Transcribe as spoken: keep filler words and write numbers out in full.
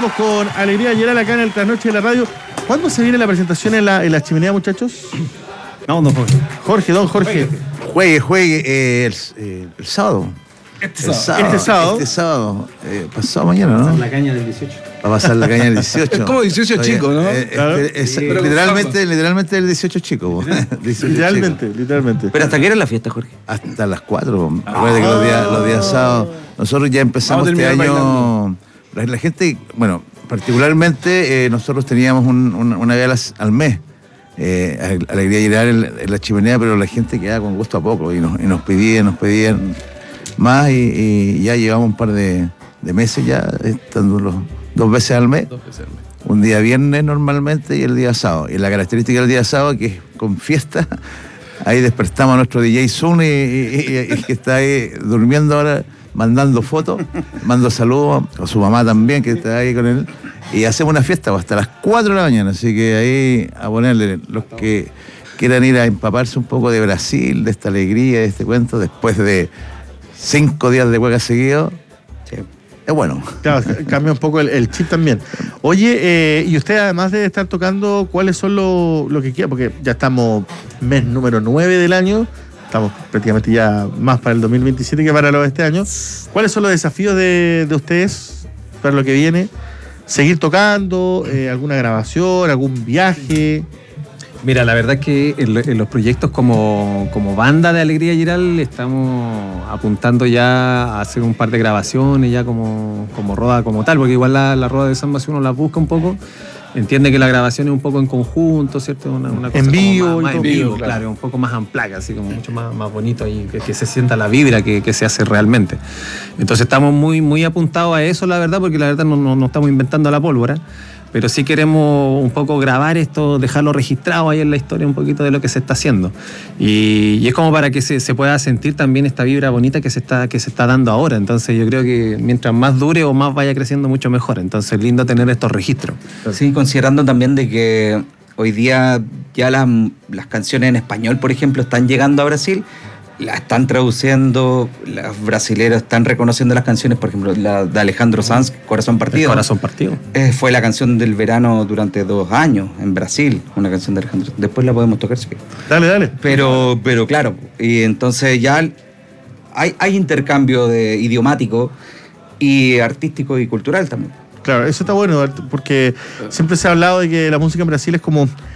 estamos con Alegría Giral acá en el Trasnoche de la Radio. ¿Cuándo se viene la presentación en la, en la Chimenea, muchachos? No, don Jorge. Jorge, don Jorge. Juegue, juegue eh, el, eh, el sábado. Este El sábado. Este sábado. Este sábado. Eh, pasado mañana, ¿no? La caña del dieciocho. Va a pasar la caña del dieciocho. Es como dieciocho Oye, chico, ¿no? eh, Claro. eh, es- Sí, pero literalmente, literalmente el dieciocho chico. dieciocho Literalmente, chico. literalmente. ¿Pero hasta qué era la fiesta, Jorge? Hasta las cuatro. Acuérdate que los días, los días sábados. Nosotros ya empezamos Vamos a este terminar año. La, la gente, bueno, particularmente eh, nosotros teníamos un- una, una gala al mes. Eh, Alegría Giral en, en la Chimenea, pero la gente quedaba con gusto a poco y nos, y nos pedían, nos pedían más y, y ya llevamos un par de, de meses ya, estando los, dos veces al mes. Dos veces al mes. Un día viernes normalmente y el día sábado. Y la característica del día sábado que es con fiesta, ahí despertamos a nuestro D J Zoom y, y- y- y que está ahí durmiendo ahora, mandando fotos, mando saludos a su mamá también que está ahí con él. Y hacemos una fiesta hasta las cuatro de la mañana, así que ahí a ponerle los que quieran ir a empaparse un poco de Brasil, de esta alegría, de este cuento, después de cinco días de huelga seguidos, es bueno. Claro, cambia un poco el, el chip también. Oye, eh, y usted además de estar tocando, ¿cuáles son lo, lo que quiera? Porque ya estamos mes número nueve del año, estamos prácticamente ya más para el dos mil veintisiete que para lo de este año. ¿Cuáles son los desafíos de, de ustedes para lo que viene? ¿Seguir tocando? Eh, ¿Alguna grabación? ¿Algún viaje? Mira, la verdad es que en, lo- en los proyectos como, como banda de Alegría Giral estamos apuntando ya a hacer un par de grabaciones ya como, como roda como tal, porque igual la, la roda de samba, si uno la busca un poco, entiende que la grabación es un poco en conjunto, ¿cierto? Una, una cosa En como vivo más, y más en todo. vivo, Claro. claro, un poco más amplaca, así como mucho más, más bonito y que, que se sienta la vibra que, que se hace realmente. Entonces estamos muy, muy apuntados a eso, la verdad, porque la verdad no, no, no estamos inventando la pólvora. Pero sí queremos un poco grabar esto, dejarlo registrado ahí en la historia un poquito de lo que se está haciendo. Y, y es como para que se, se pueda sentir también esta vibra bonita que se, está, que se está dando ahora. Entonces yo creo que mientras más dure o más vaya creciendo, mucho mejor. Entonces es lindo tener estos registros. Sí, considerando también de que hoy día ya las, las canciones en español, por ejemplo, están llegando a Brasil, las están traduciendo, los brasileros están reconociendo las canciones, por ejemplo, la de Alejandro Sanz, Corazón El Partido. corazón partido. Eh, fue la canción del verano durante dos años en Brasil, una canción de Alejandro. Después la podemos tocar, sí. Dale, dale. Pero, pero claro, y entonces ya hay, hay intercambio de idiomático y artístico y cultural también. Claro, eso está bueno, porque siempre se ha hablado de que la música en Brasil es como